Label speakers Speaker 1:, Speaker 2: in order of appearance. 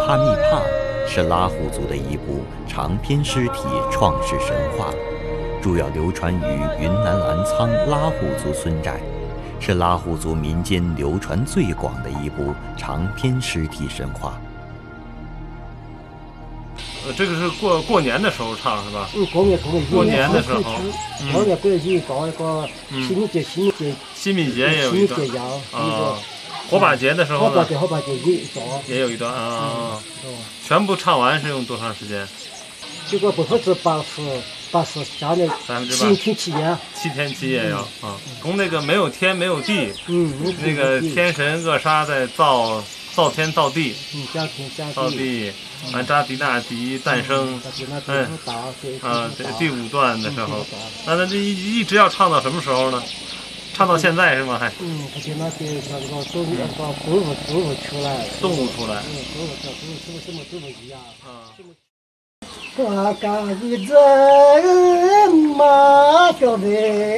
Speaker 1: 帕密帕是拉祜族的一部长篇诗体创世神话，主要流传于云南澜沧拉祜族村寨，是拉祜族民间流传最广的一部长篇诗体神话。
Speaker 2: 这个是过年的时候唱是吧？
Speaker 3: 过
Speaker 2: 年的时候，
Speaker 3: 过年不要去搞一个
Speaker 2: 新米节也有一段啊。火把节的时候呢？
Speaker 3: 火把节
Speaker 2: 也有一段啊。全部唱完是用多长时间？
Speaker 3: 这个80%下来7天7夜
Speaker 2: ，7天7夜要啊。从那个没有天没有地，那个天神厄沙在造天造地，造地。完扎迪纳迪诞生，第5段的时候，那这一直要唱到什么时候呢？唱到现在是吗？还？
Speaker 3: 而且那个动物出来。
Speaker 2: 动物出来。
Speaker 3: 动物一样啊。我干一阵马叫的。